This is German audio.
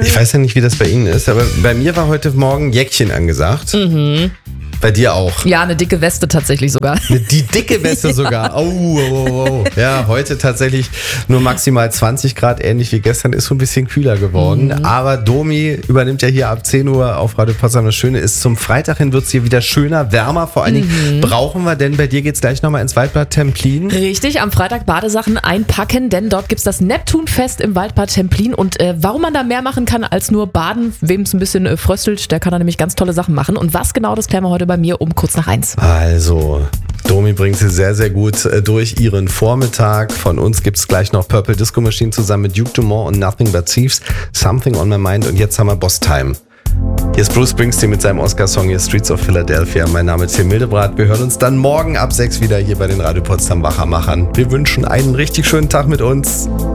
Ich weiß ja nicht, wie das bei Ihnen ist, aber bei mir war heute Morgen Jäckchen angesagt. Mhm. Bei dir auch? Ja, eine dicke Weste tatsächlich sogar. Die dicke Weste sogar. Ja. Oh. Ja, heute tatsächlich nur maximal 20 Grad, ähnlich wie gestern, ist so ein bisschen kühler geworden. Aber Domi übernimmt ja hier ab 10 Uhr auf Radio Potsdam. Das Schöne ist, zum Freitag hin wird es hier wieder schöner, wärmer. Vor allen Dingen brauchen wir, denn bei dir geht es gleich nochmal ins Waldbad Templin. Richtig, am Freitag Badesachen einpacken, denn dort gibt es das Neptunfest im Waldbad Templin. Und warum man da mehr machen kann als nur baden, wem es ein bisschen fröstelt, der kann da nämlich ganz tolle Sachen machen. Und was genau, das klären wir heute bei mir um kurz nach 1. Also, Domi bringt sie sehr, sehr gut durch ihren Vormittag. Von uns gibt es gleich noch Purple Disco Machine zusammen mit Duke Dumont und Nothing But Thieves, Something on My Mind. Und jetzt haben wir Boss Time. Hier ist Bruce Springsteen mit seinem Oscar-Song hier Streets of Philadelphia. Mein Name ist Tim Mildebrand. Wir hören uns dann morgen ab 6 wieder hier bei den Radio Potsdam Wachermachern. Wir wünschen einen richtig schönen Tag mit uns.